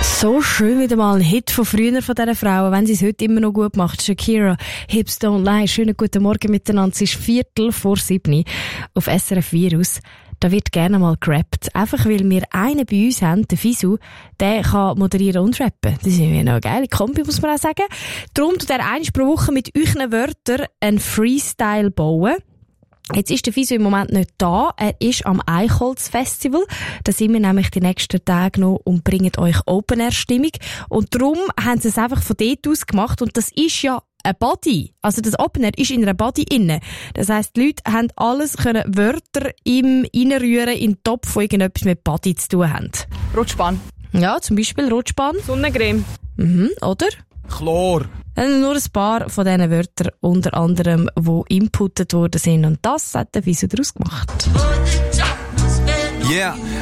So schön wieder mal ein Hit von früher von dieser Frau, wenn sie es heute immer noch gut macht. Shakira, Hips Don't Lie. Schönen guten Morgen miteinander. Es ist 6:45 auf SRF Virus. Da wird gerne mal gerappt. Einfach weil wir einen bei uns haben, den Fisu, der kann moderieren und rappen. Das ist irgendwie noch eine geile Kombi, muss man auch sagen. Darum tut er einmal pro Woche mit euren Wörtern einen Freestyle bauen. Jetzt ist der Fisu im Moment nicht da. Er ist am Eichholz-Festival. Da sind wir nämlich die nächsten Tage noch und bringen euch Open-Air-Stimmung. Und darum haben sie es einfach von dort aus gemacht. Und das ist ja ein Body. Also das Open-Air ist in einer Body inne. Das heisst, die Leute haben alles können Wörter reinrühren in den Topf, die irgendetwas mit Body zu tun haben. Rutschbahn. Ja, zum Beispiel Rutschbahn. Sonnencreme. Oder? Chlor. Nur ein paar von diesen Wörtern, unter anderem, die inputtet worden sind. Und das hat der Fisu daraus gemacht. Yeah,